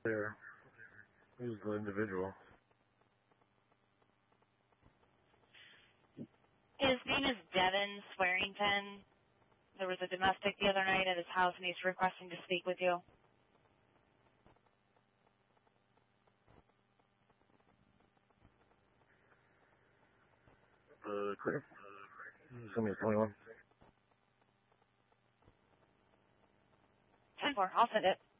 There. Who's the individual? His name is Devin Swearington. There was a domestic the other night at his house, and he's requesting to speak with you. Clear. Send me a 21. 10-4, I'll send it.